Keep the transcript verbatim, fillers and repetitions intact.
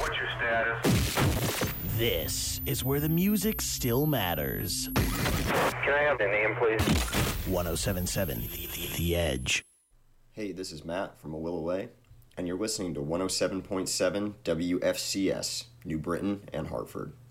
what's your status? This is where the music still matters. Can I have the name, please? one oh seven point seven The Edge. Hey, this is Matt from A Willow Way, and you're listening to one oh seven point seven W F C S, New Britain and Hartford.